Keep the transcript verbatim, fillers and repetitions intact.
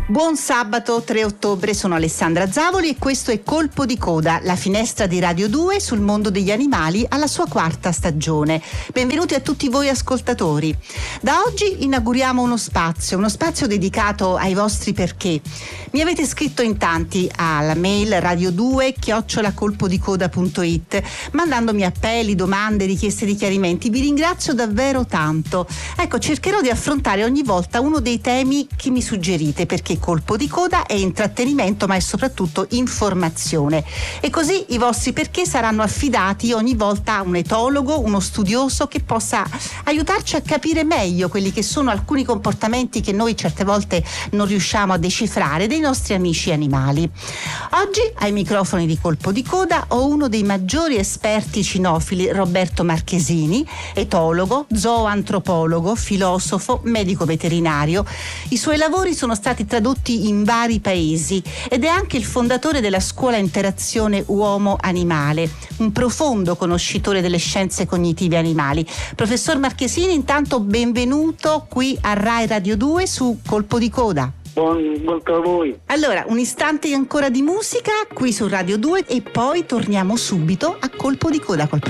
Buon sabato tre ottobre, sono Alessandra Zavoli e questo è Colpo di Coda, la finestra di Radio due sul mondo degli animali alla sua quarta stagione. Benvenuti a tutti voi ascoltatori. Da oggi inauguriamo uno spazio, uno spazio dedicato ai vostri perché. Mi avete scritto in tanti alla mail radio due chiocciola colpodicoda punto it mandandomi appelli, domande, richieste di chiarimenti. Vi ringrazio davvero tanto. Ecco, cercherò di affrontare ogni volta uno dei temi che mi suggerite, perché Colpo di Coda è intrattenimento ma è soprattutto informazione, e così i vostri perché saranno affidati ogni volta a un etologo, uno studioso che possa aiutarci a capire meglio quelli che sono alcuni comportamenti che noi certe volte non riusciamo a decifrare dei nostri amici animali. Oggi ai microfoni di Colpo di Coda ho uno dei maggiori esperti cinofili, Roberto Marchesini, etologo, zooantropologo, filosofo, medico veterinario. I suoi lavori sono stati tradotti in vari paesi ed è anche il fondatore della scuola Interazione Uomo-Animale, un profondo conoscitore delle scienze cognitive animali. Professor Marchesini, intanto benvenuto qui a Rai Radio due su Colpo di Coda. Buon volta a voi. Allora, un istante ancora di musica qui su Radio due e poi torniamo subito a Colpo di Coda col